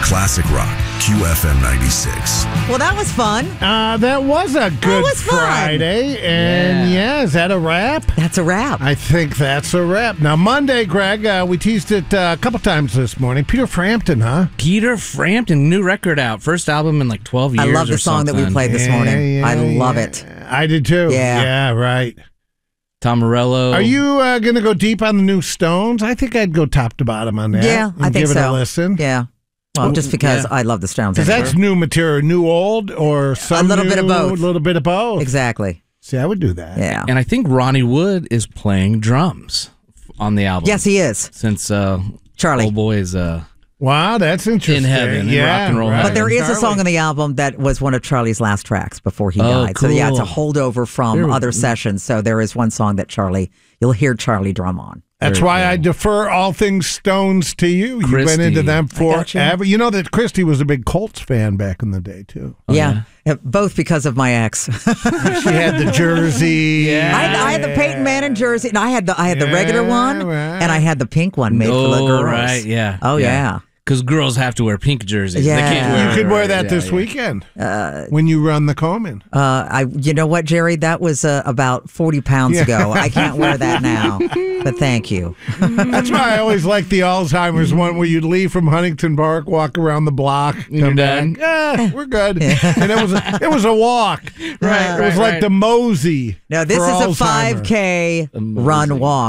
Classic Rock, QFM 96. Well, that was fun. That was a good Friday. And is that a wrap? That's a wrap. I think that's a wrap. Now, Monday, Greg, we teased it a couple times this morning. Peter Frampton, huh? Peter Frampton, new record out. First album in like 12 years. I love the song that we played this morning. I love it. I did too. Yeah, right. Tom Morello. Are you going to go deep on the new Stones? I think I'd go top to bottom on that. Yeah, I think so. Give it a listen. Yeah. Well, just because I love the Stones. Because that's new material, new old, or some a little bit of both. A little bit of both. Exactly. See, I would do that. Yeah. And I think Ronnie Wood is playing drums on the album. Yes, he is. Since Charlie. Old Boy is wow, that's interesting. in heaven, in rock and roll heaven. But there is a song on the album that was one of Charlie's last tracks before he died. Cool. So, it's a holdover from other sessions. So there is one song that you'll hear Charlie drum on. That's why I defer all things Stones to you. You've been into them forever. You know that Christy was a big Colts fan back in the day, too. Yeah, both because of my ex. She had the jersey. I had the Peyton Manning jersey, and I had the regular one, and I had the pink one made for the girls. Right, yeah. Oh, yeah. Because girls have to wear pink jerseys. Yeah. They can't wear. You could wear that this weekend when you run the Komen. You know what, Jerry? That was about 40 pounds ago. I can't wear that now, but thank you. That's why I always like the Alzheimer's one where you'd leave from Huntington Park, walk around the block, come back. We're good. And it was a walk. Right. It was like the Mosey. No, this is a 5K run walk.